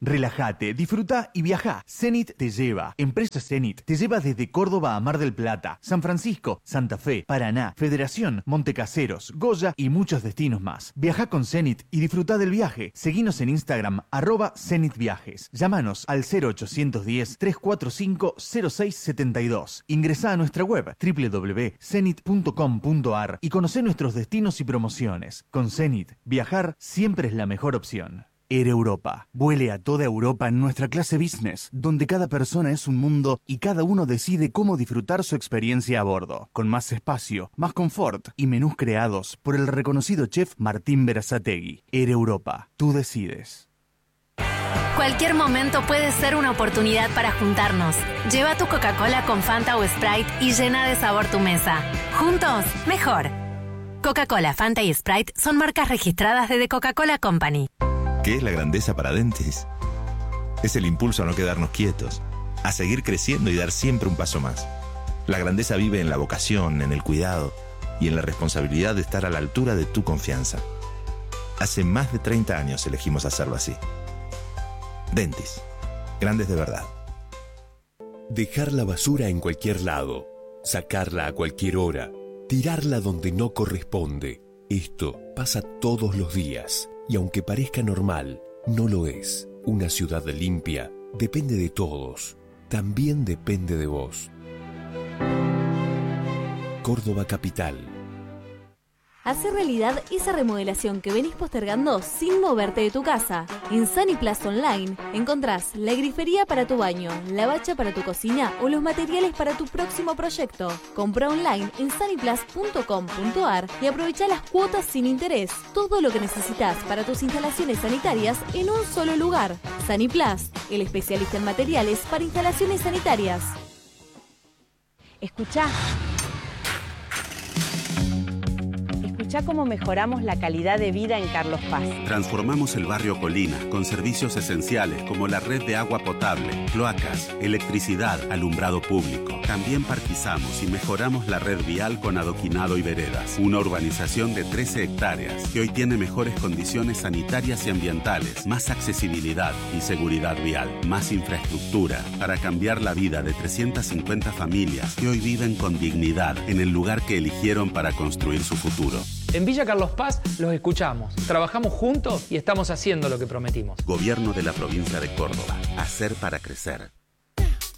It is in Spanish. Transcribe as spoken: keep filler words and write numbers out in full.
Relájate, disfruta y viaja. Zenit te lleva. Empresa Zenit te lleva desde Córdoba a Mar del Plata, San Francisco, Santa Fe, Paraná, Federación, Montecaseros, Goya y muchos destinos más. Viaja con Zenit y disfruta del viaje. Seguinos en Instagram, arroba Zenit Viajes. Llámanos al cero ochocientos diez, trescientos cuarenta y cinco, cero seis setenta y dos. Ingresá a nuestra web doble u doble u doble u punto zenit punto com punto a r y conocé nuestros destinos y promociones. Con Zenit, viajar siempre es la mejor opción. Air Europa. Vuele a toda Europa en nuestra clase business, donde cada persona es un mundo y cada uno decide cómo disfrutar su experiencia a bordo, con más espacio, más confort y menús creados por el reconocido chef Martín Berazategui. Air Europa. Tú decides. Cualquier momento puede ser una oportunidad para juntarnos. Lleva tu Coca-Cola con Fanta o Sprite y llena de sabor tu mesa. Juntos, mejor. Coca-Cola, Fanta y Sprite son marcas registradas de The Coca-Cola Company. ¿Qué es la grandeza para Dentis? Es el impulso a no quedarnos quietos, a seguir creciendo y dar siempre un paso más. La grandeza vive en la vocación, en el cuidado y en la responsabilidad de estar a la altura de tu confianza. Hace más de treinta años elegimos hacerlo así. Dentis. Grandes de verdad. Dejar la basura en cualquier lado, sacarla a cualquier hora, tirarla donde no corresponde. Esto pasa todos los días. Y aunque parezca normal, no lo es. Una ciudad limpia depende de todos. También depende de vos. Córdoba Capital. Hacer realidad esa remodelación que venís postergando sin moverte de tu casa. En Saniplas Online encontrás la grifería para tu baño, la bacha para tu cocina o los materiales para tu próximo proyecto. Compra online en saniplas punto com punto a r y aprovecha las cuotas sin interés. Todo lo que necesitas para tus instalaciones sanitarias en un solo lugar. Saniplas, el especialista en materiales para instalaciones sanitarias. Escuchá. Escuchá cómo mejoramos la calidad de vida en Carlos Paz. Transformamos el barrio Colina con servicios esenciales como la red de agua potable, cloacas, electricidad, alumbrado público. También parquizamos y mejoramos la red vial con adoquinado y veredas. Una urbanización de trece hectáreas que hoy tiene mejores condiciones sanitarias y ambientales, más accesibilidad y seguridad vial, más infraestructura para cambiar la vida de trescientas cincuenta familias que hoy viven con dignidad en el lugar que eligieron para construir su futuro. En Villa Carlos Paz los escuchamos, trabajamos juntos y estamos haciendo lo que prometimos. Gobierno de la provincia de Córdoba. Hacer para crecer.